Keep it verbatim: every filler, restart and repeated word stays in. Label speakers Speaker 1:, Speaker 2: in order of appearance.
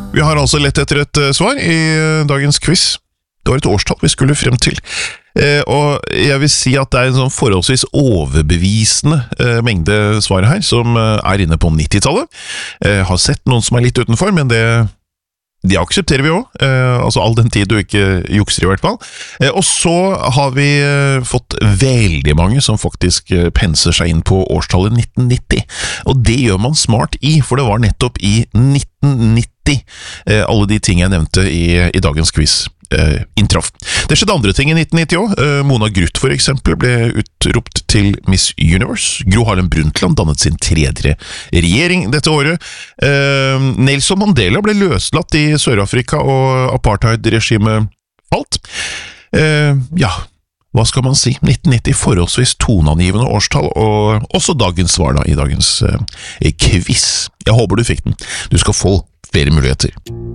Speaker 1: Vi har altså lett etter et svar i dagens quiz. Det var et årstall vi skulle frem til. Eh, og jeg vil si at det er en sånn forholdsvis overbevisende eh, mengde svar her, som eh, er inne på nittitallet. Eh, har sett noen som er litt utenfor, men det, de aksepterer vi også. Eh, altså all den tid du ikke jukser i hvert fall. Eh, og så har vi eh, fått veldig mange som faktisk eh, penser seg inn på årstallet nitten nitti. Og det gjør man smart i, for det var nettopp i nitten nitti eh, alle de ting jeg nevnte i, i dagens quiz. Uh, inntraff. Det skjedde andre ting i nitten nitti også. Uh, Mona Gruth for eksempel ble utropt til Miss Universe. Gro Harlem Brundtland dannet sin tredje regjering dette året. Uh, Nelson Mandela ble løslatt i Sør-Afrika, og apartheid-regimet falt. Uh, ja, hva skal man si? nitten nitti, forholdsvis toneangivende årstall, og også dagens svar da, i dagens uh, quiz. Jeg håper du fikk den. Du skal få flere muligheter.